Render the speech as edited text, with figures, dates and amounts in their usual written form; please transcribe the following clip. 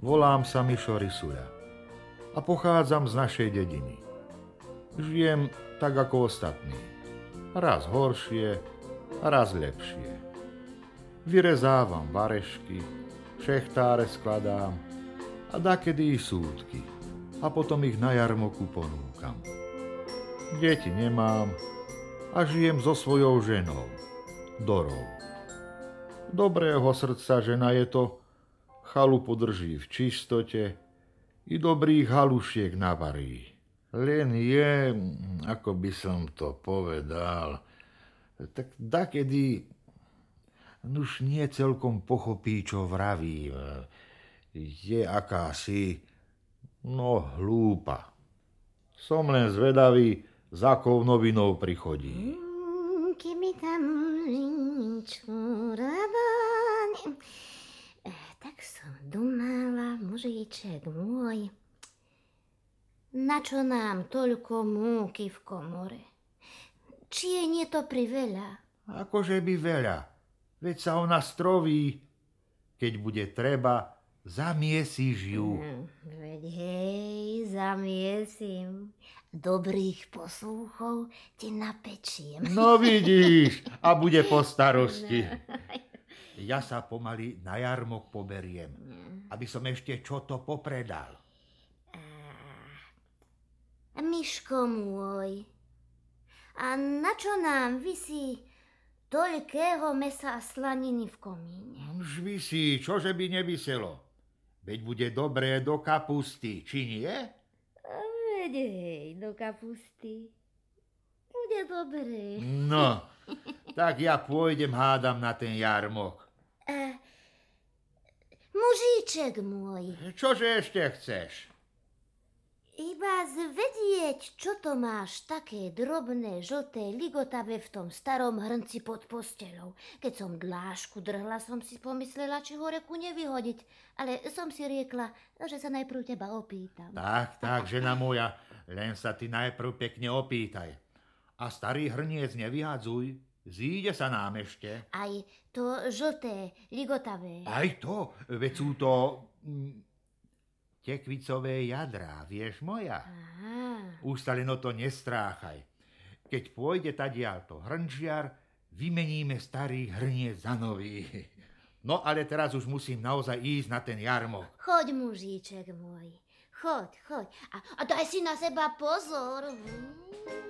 Volám sa Mišo Risuľa a pochádzam z našej dediny. Žijem tak ako ostatní. Raz horšie, raz lepšie. Vyrezávam varešky, šechtáre skladám a dakedy i súdky a potom ich na jarmoku ponúkam. Deti nemám a žijem so svojou ženou, Dorou. Dobrého srdca žena je to, chalupu drží v čistote i dobrých halušiek navarí. Len je, ako by som to povedal, tak dakedy už nie celkom pochopí, čo vravím. Je akási, hlúpa. Som len zvedavý, za akou novinou prichodí. Keby tam tak som domala, mužíček môj, na čo nám toľko múky v komore? Či je nie to priveľa? Akože by veľa, veď sa ona stroví. Keď bude treba, zamiesíš ju. Veď hej, zamiesím. Dobrých poslúchov ti napečiem. No vidíš, a bude po starosti. Ja sa pomaly na jarmok poberiem, aby som ešte čo to popredal. Miško môj, a na čo nám visí toľkého mesa a slaniny v komíne? Už visí, čože by nevyselo. Veď bude dobré do kapusty, či nie? Veď hej, do kapusty. Bude dobré. No, tak ja pôjdem hádam na ten jarmok. Mužíček môj. Čože ešte chceš? Iba zvedieť, čo to máš také drobné, žlté, ligotavé v tom starom hrnci pod posteľou. Keď som dlášku drhla, som si pomyslela, či ho reku nevyhodiť. Ale som si riekla, že sa najprv teba opýtam. Tak, žena moja, len sa ty najprv pekne opýtaj. A starý hrniec nevyhadzuj, zíde sa nám ešte. Aj to žlté, ligotavé. Aj to, veď sú to tekvicové jadrá, vieš moja. Aha. Už sa len o to nestráchaj. Keď pôjde tadiaľto hrnčiar, vymeníme starý hrniec za nový. No ale teraz už musím naozaj ísť na ten jarmok. Choď, mužíček môj, choď. A daj si na seba pozor.